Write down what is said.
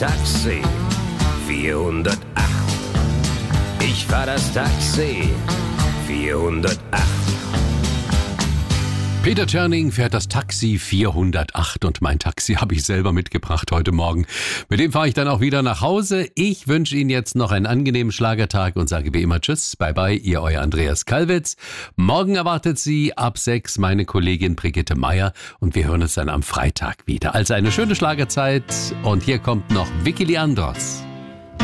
Taxi 408. Ich fahr das Taxi 408. Peter Czerning fährt das Taxi 408 und mein Taxi habe ich selber mitgebracht heute Morgen. Mit dem fahre ich dann auch wieder nach Hause. Ich wünsche Ihnen jetzt noch einen angenehmen Schlagertag und sage wie immer Tschüss, bye bye, Ihr euer Andreas Kalwitz. Morgen erwartet Sie ab 6 meine Kollegin Brigitte Meier und wir hören uns dann am Freitag wieder. Also eine schöne Schlagerzeit und hier kommt noch Vicky Leandros.